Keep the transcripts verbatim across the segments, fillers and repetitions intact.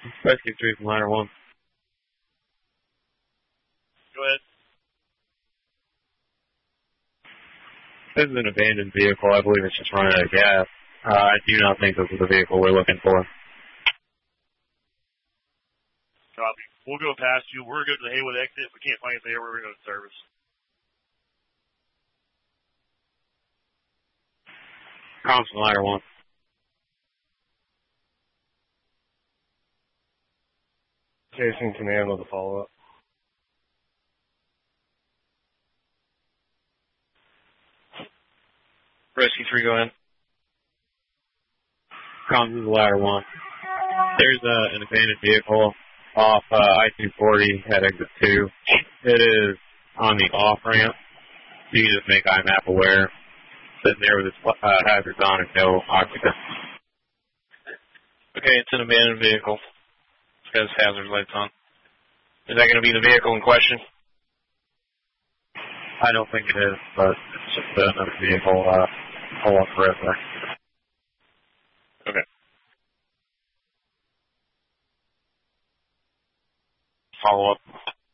Rescue three from ladder one. Go ahead. This is an abandoned vehicle. I believe it's just running out of gas. Uh, I do not think this is the vehicle we're looking for. Copy. We'll go past you. We're going to go to the Haywood exit. If we can't find it there, we're going to go to service. Comms from ladder one. Chasing command with a follow-up. Rescue three, go ahead. Comms is ladder one. There's uh, an abandoned vehicle off uh, I two forty at exit two. It is on the off-ramp. You can just make I MAP aware. Sitting there with its uh, hazards on and no occupant. Okay, it's an abandoned vehicle. It's got its hazard lights on. Is that going to be the vehicle in question? I don't think it is, but it's just another vehicle. Uh, hold on for it there. Okay. Follow up.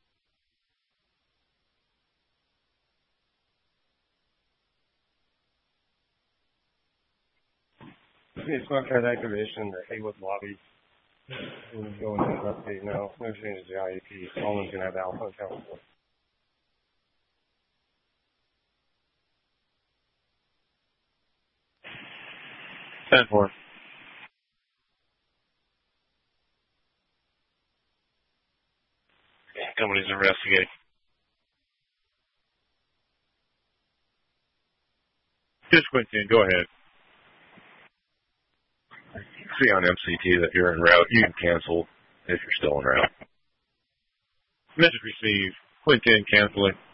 It's not card activation, the Haywood lobby. We're going to an update now. No changes to the I E P. Someone's going to have alpha account for. ten four. Company's investigating. Just Quinton, go ahead. See on M C T that you're en route. You can cancel if you're still en route. Message received. Quinton canceling.